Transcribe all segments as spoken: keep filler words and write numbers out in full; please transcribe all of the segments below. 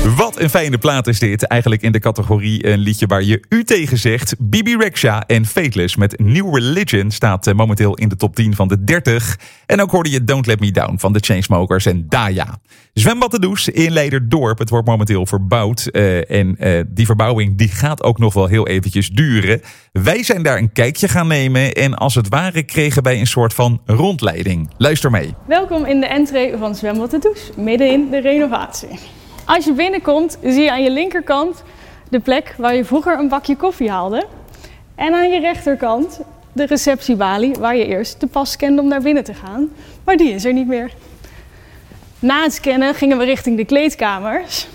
Wat een fijne plaat is dit. Eigenlijk in de categorie een liedje waar je u tegen zegt. Bibi Rexha en Fateless met New Religion staat momenteel in de top tien van de dertig. En ook hoorde je Don't Let Me Down van de Chainsmokers en Daya. Zwembad de Does in Leiderdorp. Het wordt momenteel verbouwd. Uh, en uh, die verbouwing die gaat ook nog wel heel eventjes duren. Wij zijn daar een kijkje gaan nemen. En als het ware kregen wij een soort van rondleiding. Luister mee. Welkom in de entree van Zwembad de Does. Midden in de renovatie. Als je binnenkomt zie je aan je linkerkant de plek waar je vroeger een bakje koffie haalde. En aan je rechterkant de receptiebalie waar je eerst de pas scande om naar binnen te gaan. Maar die is er niet meer. Na het scannen gingen we richting de kleedkamers.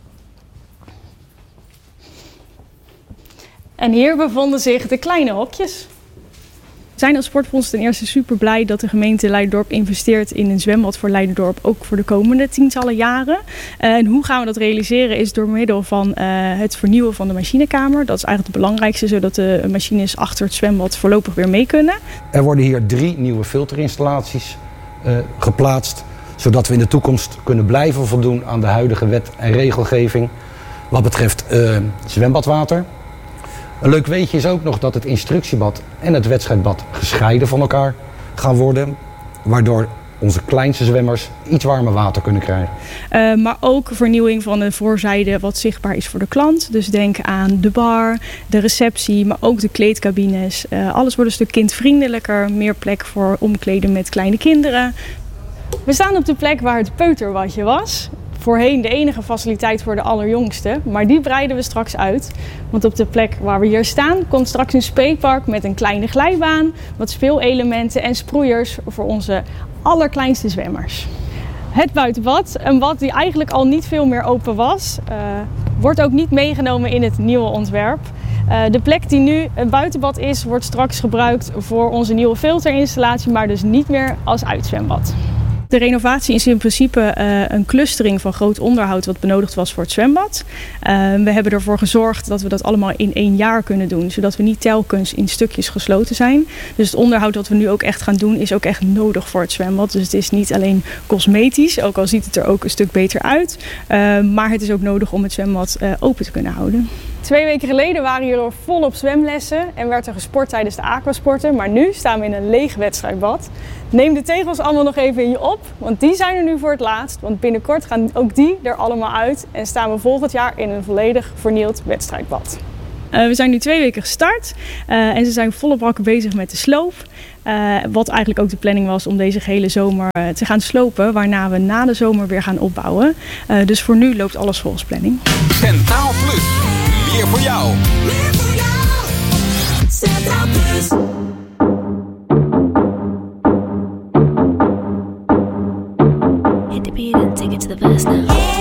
En hier bevonden zich de kleine hokjes. We zijn als Sportfonds ten eerste super blij dat de gemeente Leiderdorp investeert in een zwembad voor Leiderdorp, ook voor de komende tientallen jaren. En hoe gaan we dat realiseren is door middel van uh, het vernieuwen van de machinekamer. Dat is eigenlijk het belangrijkste, zodat de machines achter het zwembad voorlopig weer mee kunnen. Er worden hier drie nieuwe filterinstallaties uh, geplaatst, zodat we in de toekomst kunnen blijven voldoen aan de huidige wet en regelgeving wat betreft uh, zwembadwater. Een leuk weetje is ook nog dat het instructiebad en het wedstrijdbad gescheiden van elkaar gaan worden, waardoor onze kleinste zwemmers iets warmer water kunnen krijgen. Uh, maar ook vernieuwing van de voorzijde wat zichtbaar is voor de klant. Dus denk aan de bar, de receptie, maar ook de kleedcabines. Uh, alles wordt een stuk kindvriendelijker, meer plek voor omkleden met kleine kinderen. We staan op de plek waar het peuterwadje was. Voorheen de enige faciliteit voor de allerjongsten, maar die breiden we straks uit. Want op de plek waar we hier staan komt straks een speelpark met een kleine glijbaan, wat speelelementen en sproeiers voor onze allerkleinste zwemmers. Het buitenbad, een bad die eigenlijk al niet veel meer open was, uh, wordt ook niet meegenomen in het nieuwe ontwerp. Uh, de plek die nu het buitenbad is, wordt straks gebruikt voor onze nieuwe filterinstallatie, maar dus niet meer als uitzwembad. De renovatie is in principe uh, een clustering van groot onderhoud wat benodigd was voor het zwembad. Uh, we hebben ervoor gezorgd dat we dat allemaal in één jaar kunnen doen, zodat we niet telkens in stukjes gesloten zijn. Dus het onderhoud dat we nu ook echt gaan doen is ook echt nodig voor het zwembad. Dus het is niet alleen cosmetisch, ook al ziet het er ook een stuk beter uit. Uh, maar het is ook nodig om het zwembad uh, open te kunnen houden. Twee weken geleden waren hier al volop zwemlessen en werd er gesport tijdens de aquasporten. Maar nu staan we in een leeg wedstrijdbad. Neem de tegels allemaal nog even in je op, want die zijn er nu voor het laatst. Want binnenkort gaan ook die er allemaal uit en staan we volgend jaar in een volledig vernieuwd wedstrijdbad. Uh, we zijn nu twee weken gestart uh, en ze zijn volop brakken bezig met de sloop. Uh, wat eigenlijk ook de planning was om deze gehele zomer uh, te gaan slopen, waarna we na de zomer weer gaan opbouwen. Uh, dus voor nu loopt alles volgens planning. Centraal Plus, meer voor jou. Meer voor jou. Centraal Plus. Hit the beat and take it to the verse now.